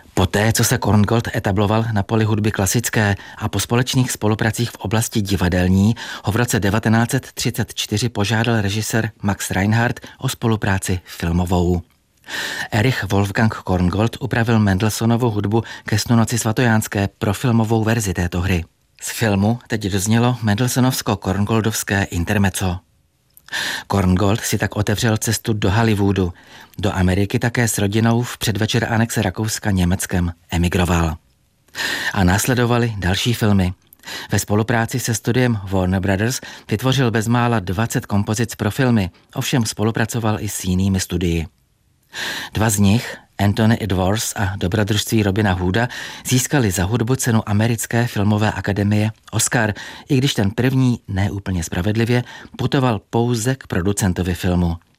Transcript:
Poté, co se Korngold etabloval na poli hudby klasické a po společných spolupracích v oblasti divadelní, ho v roce 1934 požádal režisér Max Reinhardt o spolupráci filmovou. Erich Wolfgang Korngold upravil Mendelssohnovu hudbu ke Snu noci svatojánské pro filmovou verzi této hry. Z filmu teď doznělo Mendelssohnovsko-Korngoldovské intermezzo. Korngold si tak otevřel cestu do Hollywoodu. Do Ameriky také s rodinou v předvečer anexe Rakouska Německem emigroval. A následovaly další filmy. Ve spolupráci se studiem Warner Brothers vytvořil bezmála 20 kompozic pro filmy, ovšem spolupracoval i s jinými studii. Dva z nich, Anthony Edwards a dobrodružství Robina Hooda, získali za hudbu cenu Americké filmové akademie Oscar, i když ten první, neúplně spravedlivě, putoval pouze k producentovi filmu.